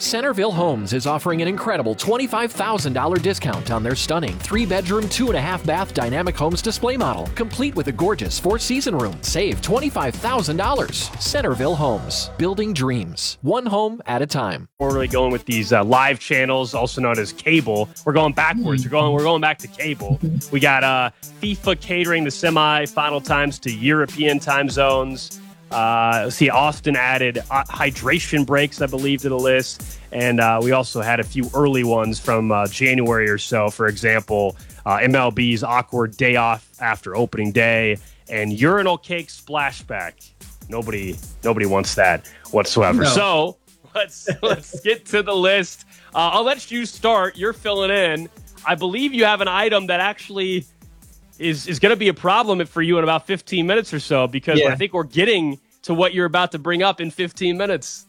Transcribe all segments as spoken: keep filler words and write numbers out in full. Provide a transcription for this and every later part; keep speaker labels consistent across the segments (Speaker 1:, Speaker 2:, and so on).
Speaker 1: Centerville Homes is offering an incredible twenty-five thousand dollars discount on their stunning three-bedroom, two-and-a-half-bath dynamic homes display model, complete with a gorgeous four-season room. Save twenty-five thousand dollars. Centerville Homes, building dreams, one home at a time.
Speaker 2: We're really going with these uh, live channels, also known as cable. We're going backwards. We're going. We're going back to cable. We got uh, FIFA catering the semi-final times to European time zones. Uh, let's see, Austin added uh, hydration breaks, I believe, to the list. And uh, we also had a few early ones from uh, January or so. For example, uh, M L B's awkward day off after opening day and urinal cake splashback. Nobody nobody wants that whatsoever. No. So let's let's get to the list. Uh, I'll let you start. You're filling in. I believe you have an item that actually is, is going to be a problem for you in about fifteen minutes or so, because yeah. I think we're getting to what you're about to bring up in fifteen minutes.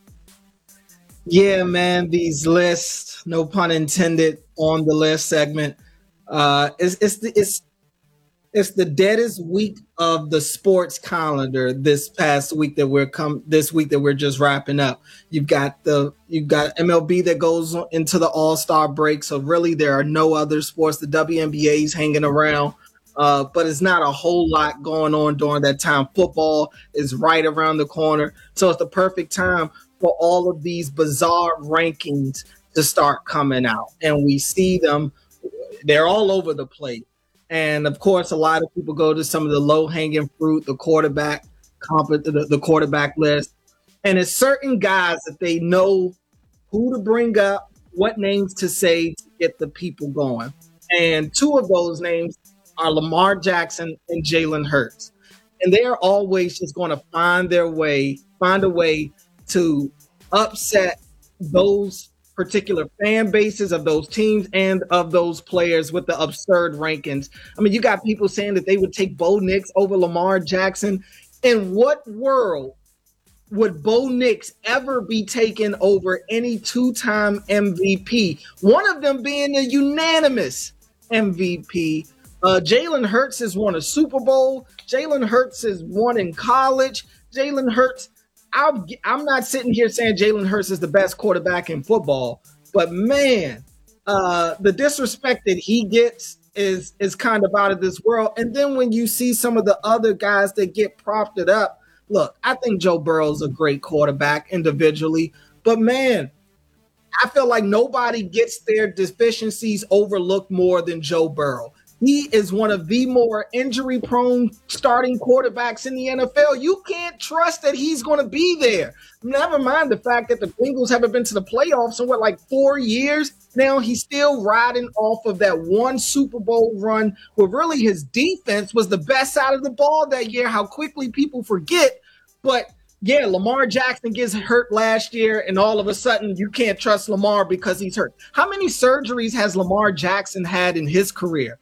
Speaker 3: Yeah, man, these lists, no pun intended on the list segment. Uh, it's, it's, the, it's, it's the deadest week of the sports calendar this past week that we're come this week that we're just wrapping up. You've got the you've got M L B that goes into the All-Star break. So really there are no other sports. The W N B A is hanging around. Uh, but it's not a whole lot going on during that time. Football is right around the corner. So it's the perfect time for all of these bizarre rankings to start coming out. And we see them. They're all over the place. And, of course, a lot of people go to some of the low-hanging fruit, the quarterback comp- the, the quarterback list. And it's certain guys that they know who to bring up, what names to say to get the people going. And two of those names are Lamar Jackson and Jalen Hurts. And they're always just going to find their way, find a way to upset those particular fan bases of those teams and of those players with the absurd rankings. I mean, you got people saying that they would take Bo Nix over Lamar Jackson. In what world would Bo Nix ever be taken over any two-time M V P? One of them being a unanimous M V P. Uh, Jalen Hurts has won a Super Bowl. Jalen Hurts has won in college. Jalen Hurts, I'll, I'm not sitting here saying Jalen Hurts is the best quarterback in football, but man, uh, the disrespect that he gets is is kind of out of this world. And then when you see some of the other guys that get propped up, look, I think Joe Burrow's a great quarterback individually, but man, I feel like nobody gets their deficiencies overlooked more than Joe Burrow. He is one of the more injury-prone starting quarterbacks in the N F L. You can't trust that he's going to be there. Never mind the fact that the Bengals haven't been to the playoffs in, what, like four years? Now he's still riding off of that one Super Bowl run where really his defense was the best side of the ball that year, how quickly people forget. But, yeah, Lamar Jackson gets hurt last year, and all of a sudden you can't trust Lamar because he's hurt. How many surgeries has Lamar Jackson had in his career?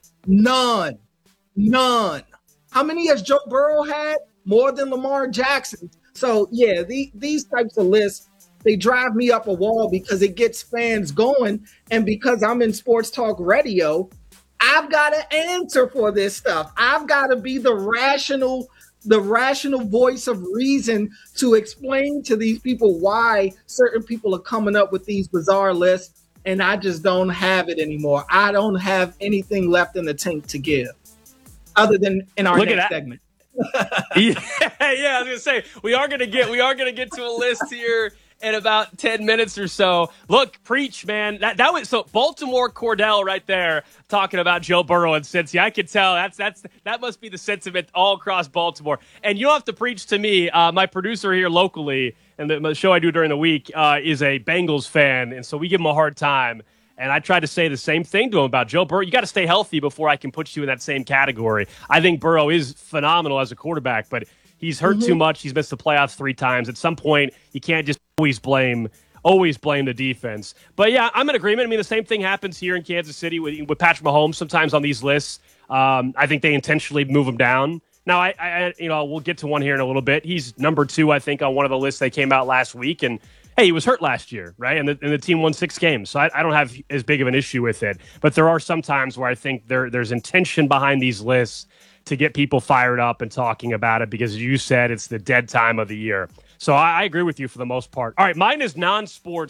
Speaker 3: None. None. How many has Joe Burrow had? More than Lamar Jackson. So, yeah, the, these types of lists, they drive me up a wall because it gets fans going. And because I'm in sports talk radio, I've got to answer for this stuff. I've got to be the rational, the rational voice of reason to explain to these people why certain people are coming up with these bizarre lists. And I just don't have it anymore. I don't have anything left in the tank to give other than in our
Speaker 2: Look
Speaker 3: next segment.
Speaker 2: yeah, yeah, I was gonna say we are gonna get we are gonna get to a list here in about ten minutes or so. Look, preach, man. That that was so Baltimore Cordell right there talking about Joe Burrow and Cincy. I could tell that's that's that must be the sentiment all across Baltimore. And you don't have to preach to me. Uh, my producer here locally, and the, the show I do during the week uh, is a Bengals fan, and so we give him a hard time. And I try to say the same thing to him about Joe Burrow. You got to stay healthy before I can put you in that same category. I think Burrow is phenomenal as a quarterback, but he's hurt mm-hmm. too much. He's missed the playoffs three times. At some point, you can't just always blame always blame the defense. But yeah, I'm in agreement. I mean, the same thing happens here in Kansas City with, with Patrick Mahomes. Sometimes on these lists, um, I think they intentionally move him down. Now, I, I, you know, we'll get to one here in a little bit. He's number two, I think, on one of the lists that came out last week. And hey, he was hurt last year, right? And the, and the team won six games. So I, I don't have as big of an issue with it. But there are some times where I think there there's intention behind these lists to get people fired up and talking about it because you said it's the dead time of the year. So I, I agree with you for the most part. All right, mine is non-sports.